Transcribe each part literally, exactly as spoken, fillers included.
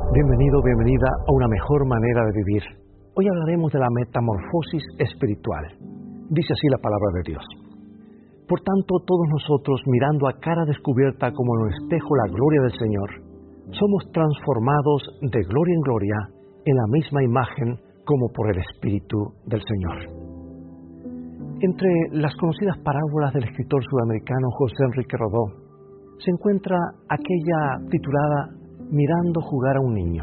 Bienvenido, bienvenida a una mejor manera de vivir. Hoy hablaremos de la metamorfosis espiritual. Dice así la palabra de Dios. Por tanto, todos nosotros, mirando a cara descubierta como en un espejo la gloria del Señor, somos transformados de gloria en gloria en la misma imagen como por el Espíritu del Señor. Entre las conocidas parábolas del escritor sudamericano José Enrique Rodó, se encuentra aquella titulada Mirando jugar a un niño.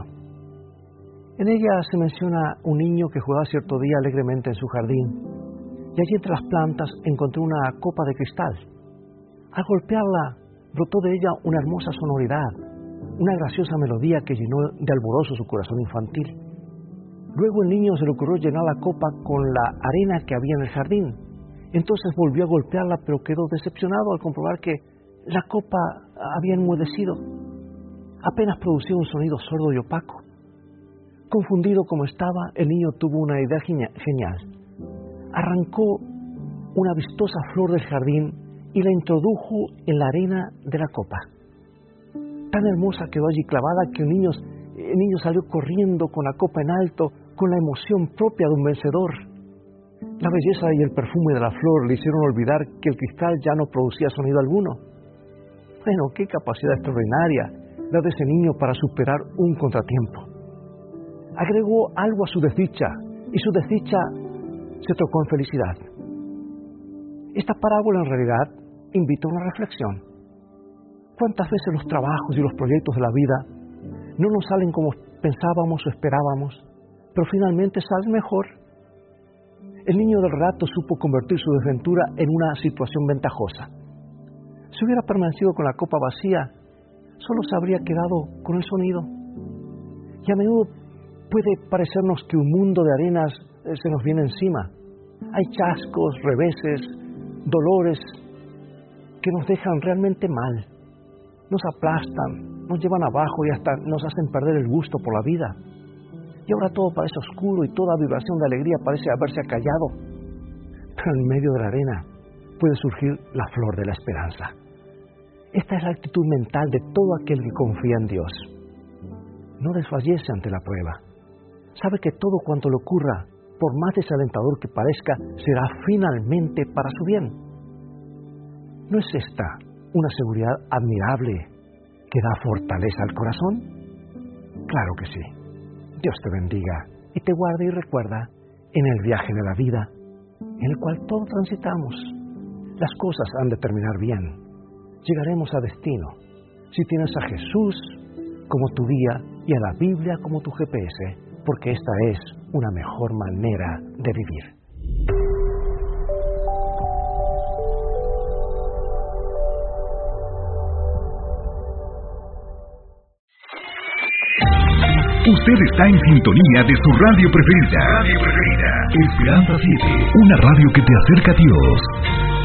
En ella se menciona un niño que jugaba cierto día alegremente en su jardín, y allí entre las plantas encontró una copa de cristal. Al golpearla, brotó de ella una hermosa sonoridad, una graciosa melodía que llenó de alborozo su corazón infantil. Luego el niño se le ocurrió llenar la copa con la arena que había en el jardín. Entonces volvió a golpearla, pero quedó decepcionado al comprobar que la copa había enmudecido. Apenas producía un sonido sordo y opaco. Confundido como estaba, el niño tuvo una idea genial. Arrancó una vistosa flor del jardín y la introdujo en la arena de la copa. Tan hermosa quedó allí clavada que el niño, el niño salió corriendo con la copa en alto, con la emoción propia de un vencedor. La belleza y el perfume de la flor le hicieron olvidar que el cristal ya no producía sonido alguno. Bueno, qué capacidad extraordinaria la de ese niño para superar un contratiempo. Agregó algo a su desdicha, y su desdicha se trocó en felicidad. Esta parábola en realidad invita a una reflexión. ¿Cuántas veces los trabajos y los proyectos de la vida no nos salen como pensábamos o esperábamos, pero finalmente salen mejor? El niño del relato supo convertir su desventura en una situación ventajosa. Si hubiera permanecido con la copa vacía, solo se habría quedado con el sonido. Y a menudo puede parecernos que un mundo de arenas se nos viene encima. Hay chascos, reveses, dolores que nos dejan realmente mal. Nos aplastan, nos llevan abajo y hasta nos hacen perder el gusto por la vida. Y ahora todo parece oscuro y toda vibración de alegría parece haberse acallado. Pero en medio de la arena puede surgir la flor de la esperanza. Esta es la actitud mental de todo aquel que confía en Dios. No desfallece ante la prueba. Sabe que todo cuanto le ocurra, por más desalentador que parezca, será finalmente para su bien. ¿No es esta una seguridad admirable que da fortaleza al corazón? Claro que sí. Dios te bendiga y te guarde y recuerda en el viaje de la vida, en el cual todos transitamos. Las cosas han de terminar bien. Llegaremos a destino si tienes a Jesús como tu guía y a la Biblia como tu G P S, porque esta es una mejor manera de vivir. Usted está en sintonía de su radio preferida. Radio preferida. Esperanza siete, una radio que te acerca a Dios.